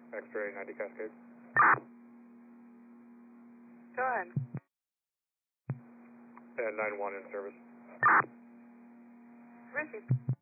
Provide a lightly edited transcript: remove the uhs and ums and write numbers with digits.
X-ray 90 Cascade. Go ahead. And 9-1 in service. Received.